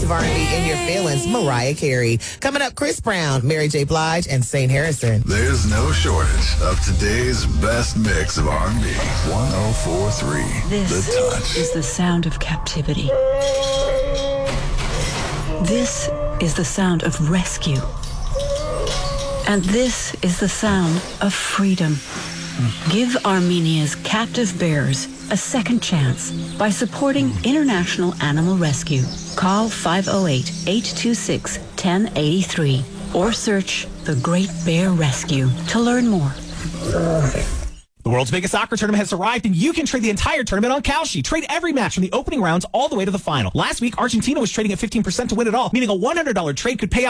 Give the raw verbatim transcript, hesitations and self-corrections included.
of R and B in your feelings, Mariah Carey. Coming up, Chris Brown, Mary J. Blige, and Saint Harrison. There's no shortage of today's best mix of R and B. one oh four point three, This The Touch. is the sound of captivity. This is the sound of rescue. And this is the sound of freedom. Give Armenia's captive bears a second chance by supporting International Animal Rescue. Call five oh eight, eight two six, one oh eight three or search The Great Bear Rescue to learn more. The world's biggest soccer tournament has arrived, and you can trade the entire tournament on Kalshi. Trade every match from the opening rounds all the way to the final. Last week, Argentina was trading at fifteen percent to win it all, meaning a one hundred dollars trade could pay out